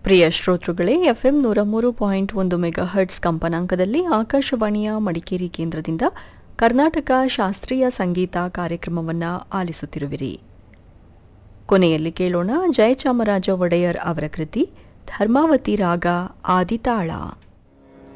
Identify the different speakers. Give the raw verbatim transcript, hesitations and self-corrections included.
Speaker 1: ಪ್ರಿಯ ಶ್ರೋತೃಗಳೇ, ಎಫ್ಎಂ ನೂರ ಮೂರು ಪಾಯಿಂಟ್ ಒಂದು ಮೆಗಾ ಹರ್ಟ್ಸ್ ಕಂಪನಾಂಕದಲ್ಲಿ ಆಕಾಶವಾಣಿಯ ಮಡಿಕೇರಿ ಕೇಂದ್ರದಿಂದ ಕರ್ನಾಟಕ ಶಾಸ್ತ್ರೀಯ ಸಂಗೀತ ಕಾರ್ಯಕ್ರಮವನ್ನು ಆಲಿಸುತ್ತಿರುವಿರಿ. ಕೊನೆಯಲ್ಲಿ ಕೇಳೋಣ ಜಯಚಾಮರಾಜ ಒಡೆಯರ್ ಅವರ ಕೃತಿ ಧರ್ಮಾವತಿ ರಾಗ ಆದಿತಾಳ.